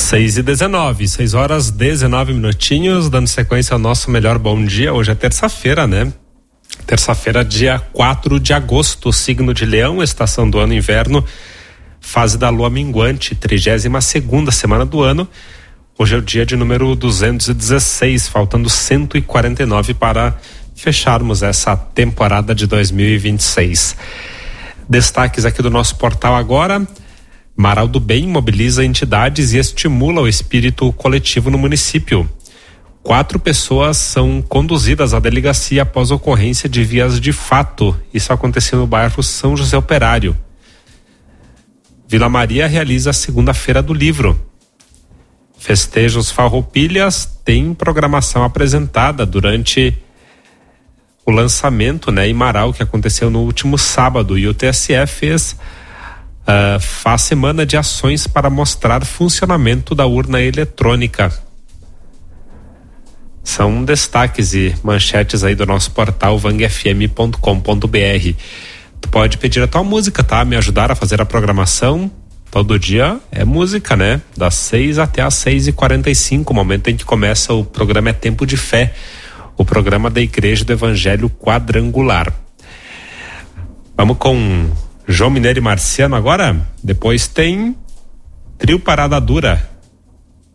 6h19, 6 horas 19 minutinhos, dando sequência ao nosso melhor bom dia. Hoje é terça-feira, né? Terça-feira, dia 4 de agosto, signo de Leão, estação do ano inverno, fase da lua minguante, 32ª semana do ano. Hoje é o dia de número 216, faltando 149 para fecharmos essa temporada de 2026. Destaques aqui do nosso portal agora. Marau do Bem mobiliza entidades e estimula o espírito coletivo no município. 4 pessoas são conduzidas à delegacia após ocorrência de vias de fato. Isso aconteceu no bairro São José Operário. Vila Maria realiza a segunda-feira do livro. Festejos Farroupilhas tem programação apresentada durante o lançamento, em Marau, que aconteceu no último sábado, e o TSE faz semana de ações para mostrar funcionamento da urna eletrônica. São destaques e manchetes aí do nosso portal vangfm.com.br. Tu pode pedir a tua música, tá? Me ajudar a fazer a programação. Todo dia é música, né? Das 6 até as 6h45, momento em que começa o programa É Tempo de Fé, o programa da Igreja do Evangelho Quadrangular. Vamos com João Mineiro e Marciano agora? Depois tem Trio Parada Dura.